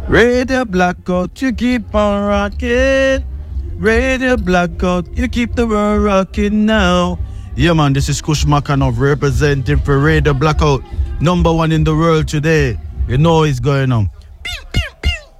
Radio Blackout, you keep on rocking. Radio Blackout, you keep the world rocking now. Yeah, man, this is Kush Makanov representing for Radio Blackout, #1 in the world today. You know what's going on.